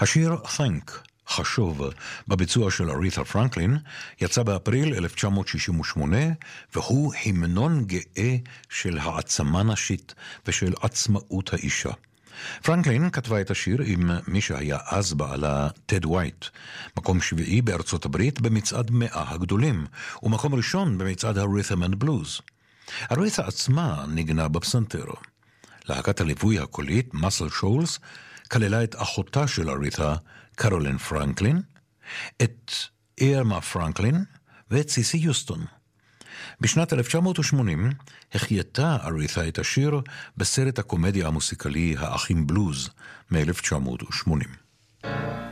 השיר Thank, חשוב, בביצוע של אריתה פרנקלין, יצא באפריל 1968, והוא המנון גאה של העצמה נשית ושל עצמאות האישה. פרנקלין כתבה את השיר עם מי שהיה אז בעלה טד ווייט, מקום שביעי בארצות הברית במצעד 100 הגדולים, ומקום ראשון במצעד ה-Rhythm and Blues. אריתה עצמה נגנה בפסנתר. להקת הליווי הקולית, מסל שולס, כללה את אחותה של אריתה, קרולין פרנקלין, את אירמה פרנקלין ואת סיסי יוסטון. בשנת 1980 החייתה אריתה את השיר בסרט הקומדיה המוסיקלי האחים בלוז מ-1980.